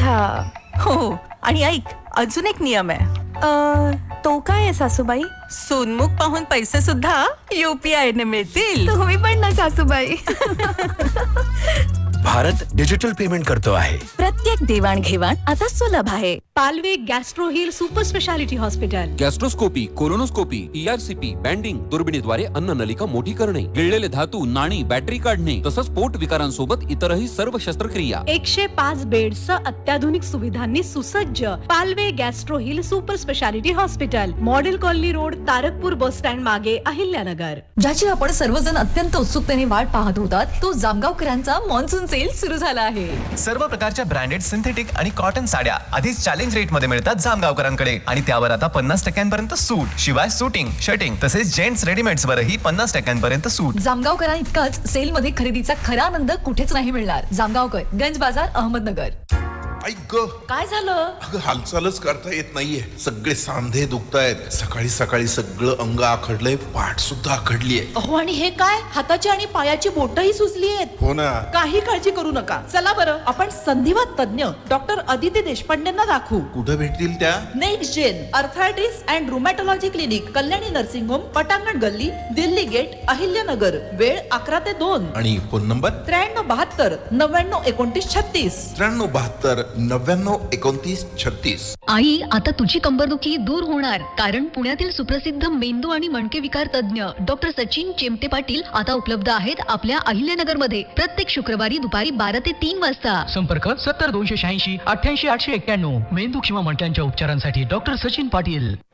अच्छा. हो, आणि ऐक, अजून एक नियम आहे. तो काय आहे सासूबाई? सोनमुख पाहून पैसे सुद्धा UPI ने मिळतील. तुम्ही पण ना सासूबाई. भारत डिजिटल पेमेंट करतो आहे. प्रत्येक देवाणघेवाण आता सुलभ आहे. Palve gastro hill super speciality hospital. गॅस्ट्रोस्कोपी, colonoscopy, ERCP, banding, दुर्बिणीद्वारे अन्ननलिका मोठी करणे, गिळलेले धातू, नाणी, बॅटरी काढणे, तसंच पोट विकारांसोबत इतरही सर्व शस्त्रक्रिया. 105 बेड्स अत्याधुनिक सुविधांनी सुसज्ज Palve gastro hill super speciality hospital, model colony road, Tarakpur bus stand मागे, अहिल्यानगर. ज्याची आपण सर्वजण अत्यंत उत्सुकतेने वाट पाहत होतात, तो जामगावकरांचा मान्सून सेल सुरू झाला आहे. सर्व प्रकारच्या ब्रँडेड सिंथेटिक आणि कॉटन साड्या आधीच चॅलेंज रेट मध्ये मिळतात जामगावकरांकडे, आणि त्यावर आता 50% सूट. शिवाय शूटिंग, शर्टिंग तसेच जेंट्स रेडीमेड्स वरही 50% सूट. जामगावकरां इतकाच सेल मध्ये खरेदीचा खरा आनंद कुठेच नाही मिळणार. जामगावकर, गंज बाजार, अहमदनगर. ऐक, काय झालं? अगं हालचालच करता येत नाहीये. सगळे सांधे दुखतायत. सकाळी सकाळी सगळं अंग आखडलंय, पाठ सुद्धा आखडलीये. अहो, आणि हे काय, हाताची आणि पायाची बोटही सुजली आहेत. हो ना. काही काळजी करू नका. चला बरं, आपण संधिवात तज्ञ डॉक्टर अदिती देशपांडेंना दाखवू. कुठं भेटतील त्या? Next gen arthritis and रुमॅटॉलॉजी clinic, Kalyani nursing home, पटांगण गल्ली, दिल्ली गेट, अहिल्यानगर. वेळ 11 ते 2. आणि फोन नंबर 7372 99 29 36. 9372 99 29 36. आई, आता तुझी कंबरदुखी दूर होणार, कारण पुण्यातील सुप्रसिद्ध मेंदू आणि मणके विकार तज्ञ डॉक्टर सचिन चेमटे पाटील आता उपलब्ध आहेत आपल्या अहिल्यानगर मध्ये. प्रत्येक शुक्रवारी दुपारी 12 ते 3 वाजता. संपर्क 70 286 88 891. मेंदू किंवा मणक्यांच्या उपचारांसाठी डॉक्टर सचिन पाटील.